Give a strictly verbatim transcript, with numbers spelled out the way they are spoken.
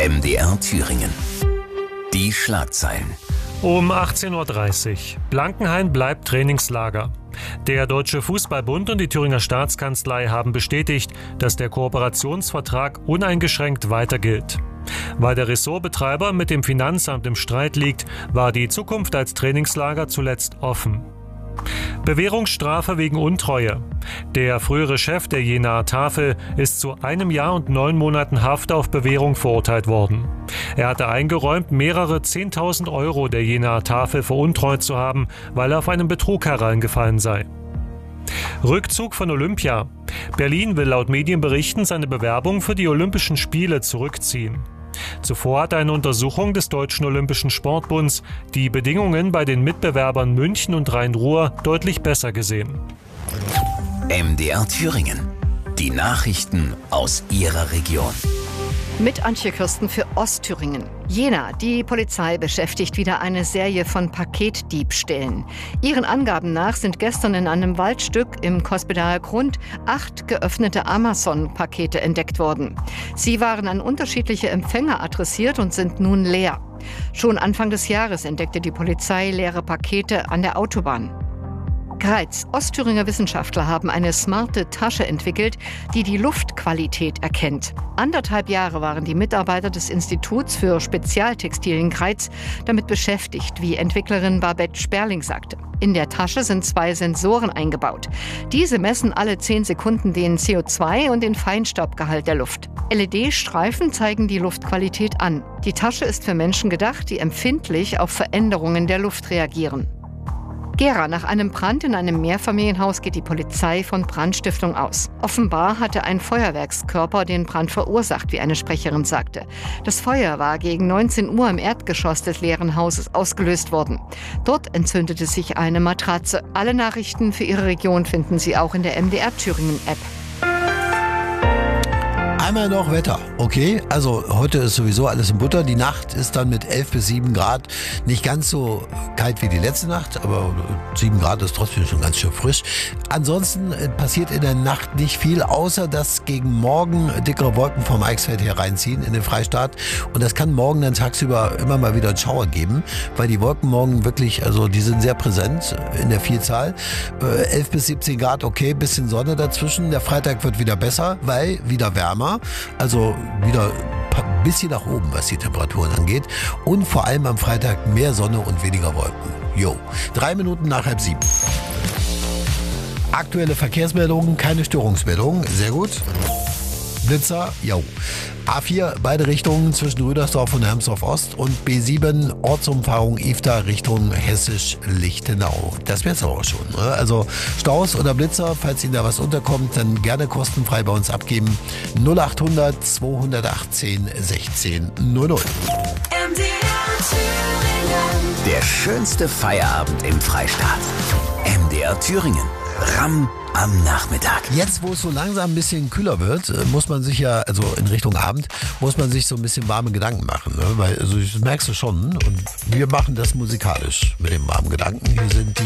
M D R Thüringen. Die Schlagzeilen. Um achtzehn Uhr dreißig. Blankenhain bleibt Trainingslager. Der Deutsche Fußballbund und die Thüringer Staatskanzlei haben bestätigt, dass der Kooperationsvertrag uneingeschränkt weiter gilt. Weil der Ressortbetreiber mit dem Finanzamt im Streit liegt, war die Zukunft als Trainingslager zuletzt offen. Bewährungsstrafe wegen Untreue. Der frühere Chef der Jenaer Tafel ist zu einem Jahr und neun Monaten Haft auf Bewährung verurteilt worden. Er hatte eingeräumt, mehrere zehntausend Euro der Jenaer Tafel veruntreut zu haben, weil er auf einen Betrug hereingefallen sei. Rückzug von Olympia. Berlin will laut Medienberichten seine Bewerbung für die Olympischen Spiele zurückziehen. Zuvor hat eine Untersuchung des Deutschen Olympischen Sportbunds die Bedingungen bei den Mitbewerbern München und Rhein-Ruhr deutlich besser gesehen. M D R Thüringen. Die Nachrichten aus Ihrer Region. Mit Antje Kirsten für Ostthüringen. Jena. Die Polizei beschäftigt wieder eine Serie von Paketdiebstählen. Ihren Angaben nach sind gestern in einem Waldstück im Cospedal Grund acht geöffnete Amazon-Pakete entdeckt worden. Sie waren an unterschiedliche Empfänger adressiert und sind nun leer. Schon Anfang des Jahres entdeckte die Polizei leere Pakete an der Autobahn. Greiz. Ostthüringer Wissenschaftler haben eine smarte Tasche entwickelt, die die Luftqualität erkennt. Anderthalb Jahre waren die Mitarbeiter des Instituts für Spezialtextilien Greiz damit beschäftigt, wie Entwicklerin Babette Sperling sagte. In der Tasche sind zwei Sensoren eingebaut. Diese messen alle zehn Sekunden den C O zwei- und den Feinstaubgehalt der Luft. L E D-Streifen zeigen die Luftqualität an. Die Tasche ist für Menschen gedacht, die empfindlich auf Veränderungen der Luft reagieren. Gera. Nach einem Brand in einem Mehrfamilienhaus geht die Polizei von Brandstiftung aus. Offenbar hatte ein Feuerwerkskörper den Brand verursacht, wie eine Sprecherin sagte. Das Feuer war gegen neunzehn Uhr im Erdgeschoss des leeren Hauses ausgelöst worden. Dort entzündete sich eine Matratze. Alle Nachrichten für Ihre Region finden Sie auch in der M D R Thüringen App. Einmal noch Wetter, okay? Also heute ist sowieso alles in Butter. Die Nacht ist dann mit elf bis sieben Grad nicht ganz so kalt wie die letzte Nacht, aber sieben Grad ist trotzdem schon ganz schön frisch. Ansonsten passiert in der Nacht nicht viel, außer dass gegen morgen dickere Wolken vom Eichsfeld hereinziehen in den Freistaat. Und das kann morgen dann tagsüber immer mal wieder einen Schauer geben, weil die Wolken morgen wirklich, also die sind sehr präsent in der Vielzahl. elf bis siebzehn Grad, okay, bisschen Sonne dazwischen. Der Freitag wird wieder besser, weil wieder wärmer. Also wieder ein bisschen nach oben, was die Temperaturen angeht. Und vor allem am Freitag mehr Sonne und weniger Wolken. Jo, drei Minuten nach halb sieben. Aktuelle Verkehrsmeldungen, keine Störungsmeldungen. Sehr gut. Blitzer, jo. A vier, beide Richtungen zwischen Rüdersdorf und Hermsdorf Ost und B sieben, Ortsumfahrung Ifta Richtung Hessisch-Lichtenau. Das wär's aber auch schon. Ne? Also Staus oder Blitzer, falls Ihnen da was unterkommt, dann gerne kostenfrei bei uns abgeben. null achthundert zweihundertachtzehn sechzehn null null. Der schönste Feierabend im Freistaat. M D R Thüringen. Ramm am Nachmittag. Jetzt, wo es so langsam ein bisschen kühler wird, muss man sich ja, also in Richtung Abend, muss man sich so ein bisschen warme Gedanken machen. Ne? Weil, also das merkst du schon. Und wir machen das musikalisch mit dem warmen Gedanken. Hier sind die